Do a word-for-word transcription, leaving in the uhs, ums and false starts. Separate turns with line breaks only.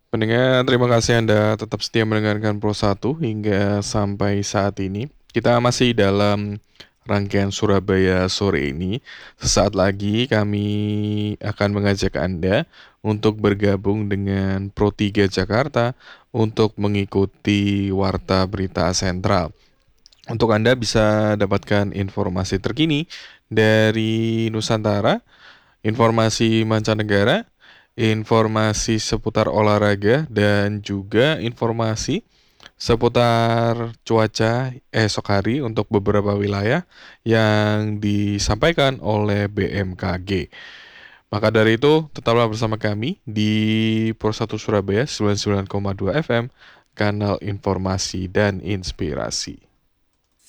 Pendengar, terima kasih Anda tetap setia mendengarkan Pro satu hingga sampai saat ini. Kita masih dalam rangkaian Surabaya sore ini. Sesaat lagi kami akan mengajak Anda untuk bergabung dengan Pro tiga Jakarta untuk mengikuti Warta Berita Sentral. Untuk Anda bisa dapatkan informasi terkini dari Nusantara, informasi mancanegara, informasi seputar olahraga, dan juga informasi seputar cuaca esok hari untuk beberapa wilayah yang disampaikan oleh B M K G. Maka dari itu, tetaplah bersama kami di Pro satu Surabaya sembilan puluh sembilan koma dua F M, kanal informasi dan inspirasi.